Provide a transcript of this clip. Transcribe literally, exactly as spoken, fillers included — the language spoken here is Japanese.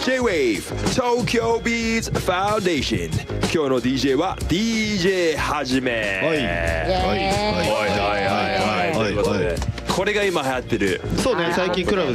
J-Wave 東京ビーツファウンデーション。今日の ディージェー は ディージェー はじめ。 はいはいはいはいはいはい。 これが今流行ってる。 そうね、最近クラブ